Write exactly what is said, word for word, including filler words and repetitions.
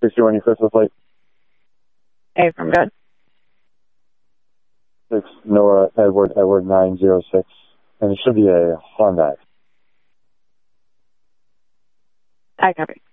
sixty-one, you clear for the flight. Hey, from good. Six, Nora, Edward, Edward nine zero six. And it should be a Hyundai. I copy.